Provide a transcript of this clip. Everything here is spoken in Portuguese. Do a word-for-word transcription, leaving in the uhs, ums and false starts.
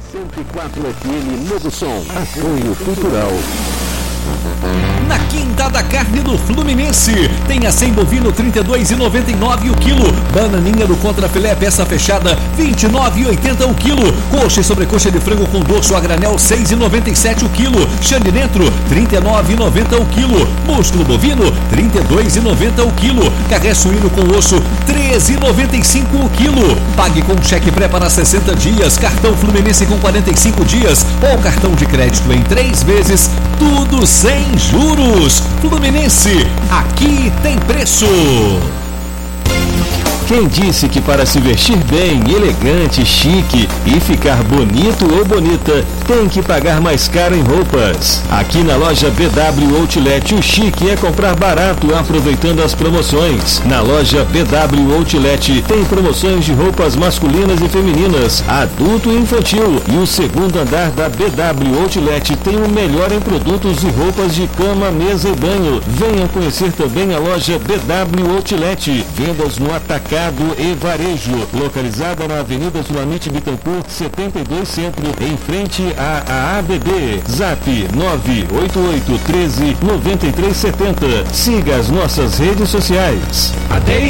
cento e quatro F M Novo Som. Apoio Cultural. Na Quinta da Carne do Fluminense, tem a cem bovino trinta e dois reais e noventa e nove centavos o quilo, bananinha do contrafilé peça fechada vinte e nove reais e oitenta centavos o quilo, coxa e sobrecoxa de frango com dorso a granel seis reais e noventa e sete centavos o quilo, chane dentro trinta e nove reais e noventa centavos o quilo, músculo bovino trinta e dois reais e noventa centavos o quilo, carré suíno com osso treze reais e noventa e cinco centavos o quilo. Pague com cheque pré para sessenta dias, cartão Fluminense com quarenta e cinco dias ou cartão de crédito em três vezes, tudo sem juros. Fluminense, aqui tem preço. Quem disse que para se vestir bem, elegante, chique e ficar bonito ou bonita, tem que pagar mais caro em roupas? Aqui na loja B W Outlet, o chique é comprar barato aproveitando as promoções. Na loja B W Outlet tem promoções de roupas masculinas e femininas, adulto e infantil. E o segundo andar da B W Outlet tem o melhor em produtos e roupas de cama, mesa e banho. Venha conhecer também a loja B W Outlet. Vendas no atacado e varejo, localizada na Avenida Sulamite Bittencourt, setenta e dois Centro, em frente à A A B B. Zap nove oito oito um três nove três sete zero. Siga as nossas redes sociais.